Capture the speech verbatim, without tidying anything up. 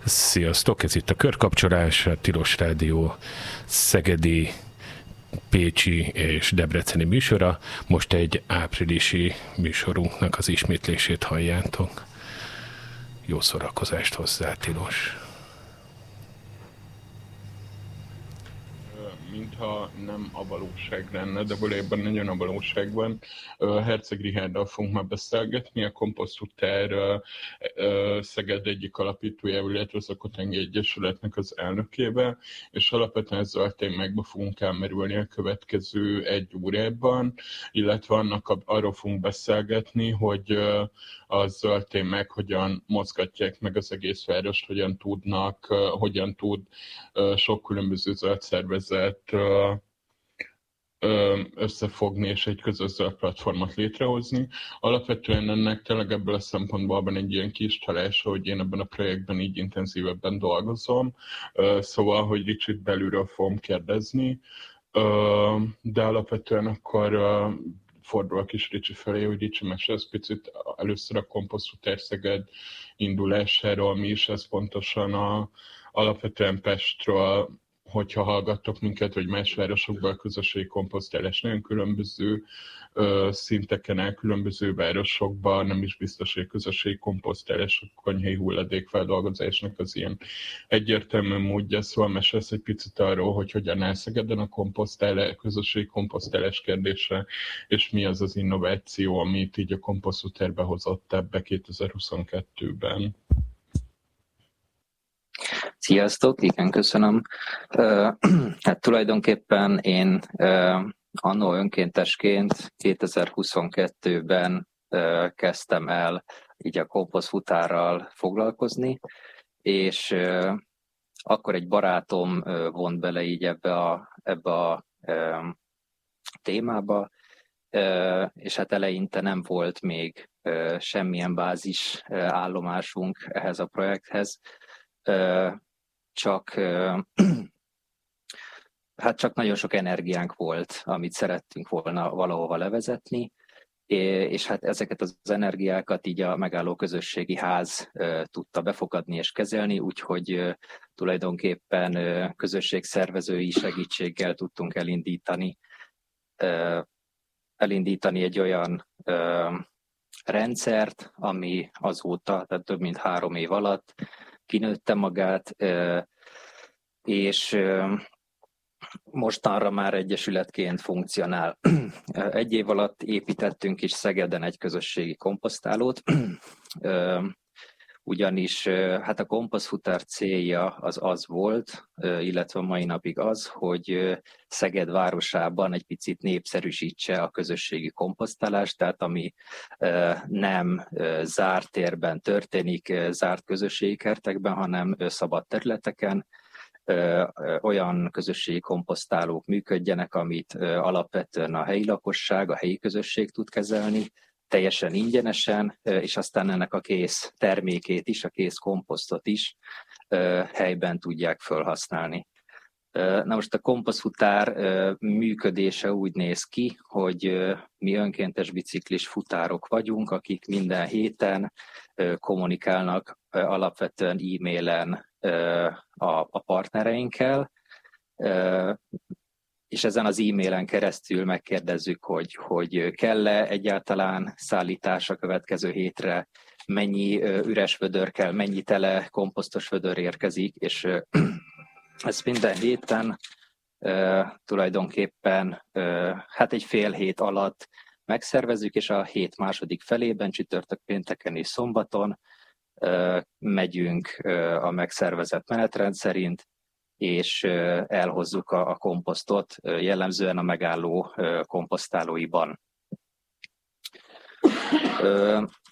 Sziasztok, ez itt a Körkapcsolás, a Tilos Rádió szegedi, pécsi és debreceni műsora. Most egy áprilisi műsorunknak az ismétlését halljátok. Jó szórakozást hozzá, Tilos! Mintha nem a valóság lenne, de valójában nagyon a valóságban. Herceg Richárddal fogunk már beszélgetni, a Komposztutár Szeged egyik alapítójával, illetve az Okotengi Egyesületnek az elnökével, és alapvetően ezzel a témákba fogunk elmerülni a következő egy órában, illetve annak arról fogunk beszélgetni, hogy a zöld témák hogyan mozgatják meg az egész várost, hogyan tudnak, hogyan tud sok különböző zöld szervezet összefogni és egy közös zöld platformot létrehozni. Alapvetően ennek tényleg ebből a szempontból van egy ilyen kis csalása, hogy én ebben a projektben így intenzívebben dolgozom, szóval, hogy kicsit belülről fogom kérdezni, de alapvetően akkor fordulok is Ricsi felé, hogy Ricsi mesélsz picit először a Komposztutár Szeged indulásáról, mi is ez pontosan a, alapvetően Pestről, hogyha hallgattok minket, vagy más városokban a közösségi komposztálás nagyon különböző ö, szinteken el, különböző városokban, nem is biztos, hogy a közösségi komposztálás, a konyhai hulladékfeldolgozásnak az ilyen egyértelmű módja, szóval mesélsz egy picit arról, hogy hogyan áll Szegeden a komposztálás, a közösségi komposztálás kérdése, és mi az az innováció, amit így a Komposztutár behozott ebbe kétezer-huszonkettőben. Sziasztok, igen, köszönöm. Hát tulajdonképpen én anno önkéntesként kétezer-huszonkettőben kezdtem el így a komposztfutárral foglalkozni, és akkor egy barátom vont bele így ebbe a, ebbe a témába, és hát eleinte nem volt még semmilyen bázis állomásunk ehhez a projekthez, csak, hát csak nagyon sok energiánk volt, amit szerettünk volna valahova levezetni, és hát ezeket az energiákat így a megálló közösségi ház tudta befogadni és kezelni, úgyhogy tulajdonképpen közösségszervezői segítséggel tudtunk elindítani, elindítani egy olyan rendszert, ami azóta, tehát több mint három év alatt kinőtte magát, és mostanra már egyesületként funkcionál. Egy év alatt építettünk is Szegeden egy közösségi komposztálót, ugyanis hát a Komposztfutár célja az az volt, illetve mai napig az, hogy Szeged városában egy picit népszerűsítse a közösségi komposztálást, tehát ami nem zárt térben történik, zárt közösségi kertekben, hanem szabad területeken, olyan közösségi komposztálók működjenek, amit alapvetően a helyi lakosság, a helyi közösség tud kezelni, teljesen ingyenesen, és aztán ennek a kész termékét is, a kész komposztot is helyben tudják felhasználni. Na most a Komposztfutár működése úgy néz ki, hogy mi önkéntes biciklis futárok vagyunk, akik minden héten kommunikálnak alapvetően e-mailen a partnereinkkel, és ezen az e-mailen keresztül megkérdezzük, hogy, hogy kell-e egyáltalán szállítás a következő hétre, mennyi üres vödör kell, mennyi tele komposztos vödör érkezik, és ezt minden héten tulajdonképpen hát egy fél hét alatt megszervezzük, és a hét második felében, csütörtök, pénteken és szombaton megyünk a megszervezett menetrend szerint, és elhozzuk a, a komposztot, jellemzően a megálló komposztálóiban.